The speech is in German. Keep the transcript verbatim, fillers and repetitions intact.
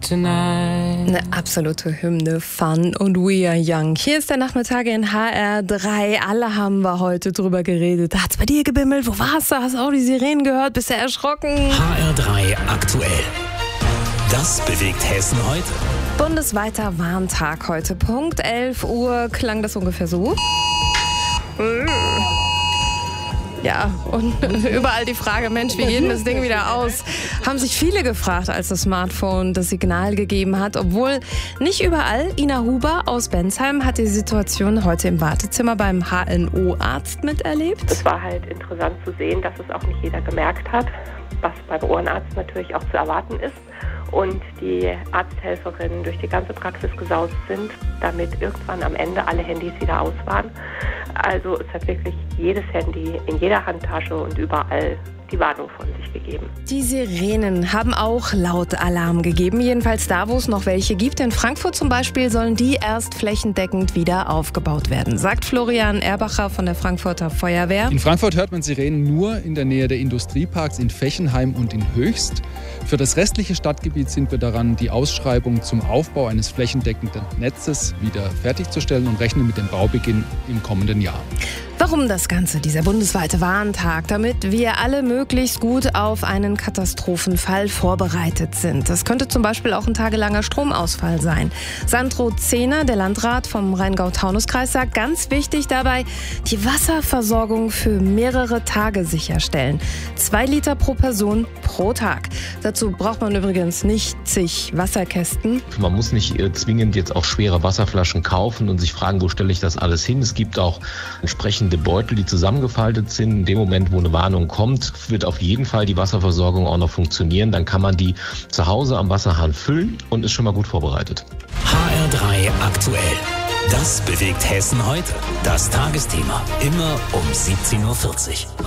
tonight. Eine absolute Hymne, Fun und We Are Young. Hier ist der Nachmittag in H R drei. Alle haben wir heute drüber geredet. Hat's bei dir gebimmelt? Wo warst du? Hast du auch die Sirenen gehört? Bist du erschrocken? H R drei aktuell. Das bewegt Hessen heute. Bundesweiter Warntag heute. Punkt elf Uhr klang das ungefähr so. Ja, und überall die Frage, Mensch, wie geht denn das Ding wieder aus? Haben sich viele gefragt, als das Smartphone das Signal gegeben hat. Obwohl nicht überall. Ina Huber aus Bensheim hat die Situation heute im Wartezimmer beim H N O-Arzt miterlebt. Es war halt interessant zu sehen, dass es auch nicht jeder gemerkt hat, was beim Ohrenarzt natürlich auch zu erwarten ist. Und die Arzthelferinnen durch die ganze Praxis gesaust sind, damit irgendwann am Ende alle Handys wieder aus waren. Also es hat wirklich jedes Handy in jeder Handtasche und überall die Warnung von sich gegeben. Die Sirenen haben auch laut Alarm gegeben, jedenfalls da, wo es noch welche gibt. In Frankfurt zum Beispiel sollen die erst flächendeckend wieder aufgebaut werden, sagt Florian Erbacher von der Frankfurter Feuerwehr. In Frankfurt hört man Sirenen nur in der Nähe der Industrieparks in Fechenheim und in Höchst. Für das restliche Stadtgebiet sind wir daran, die Ausschreibung zum Aufbau eines flächendeckenden Netzes wieder fertigzustellen und rechnen mit dem Baubeginn im kommenden Jahr. Warum das Ganze, dieser bundesweite Warntag? Damit wir alle möglichst gut auf einen Katastrophenfall vorbereitet sind. Das könnte zum Beispiel auch ein tagelanger Stromausfall sein. Sandro Zehner, der Landrat vom Rheingau-Taunus-Kreis, sagt, ganz wichtig dabei, die Wasserversorgung für mehrere Tage sicherstellen. Zwei Liter pro Person pro Tag. Dazu braucht man übrigens nicht zig Wasserkästen. Man muss nicht äh, zwingend jetzt auch schwere Wasserflaschen kaufen und sich fragen, wo stelle ich das alles hin? Es gibt auch entsprechende Beutel, die zusammengefaltet sind. In dem Moment, wo eine Warnung kommt, wird auf jeden Fall die Wasserversorgung auch noch funktionieren. Dann kann man die zu Hause am Wasserhahn füllen und ist schon mal gut vorbereitet. H R drei aktuell. Das bewegt Hessen heute. Das Tagesthema. Immer um siebzehn Uhr vierzig.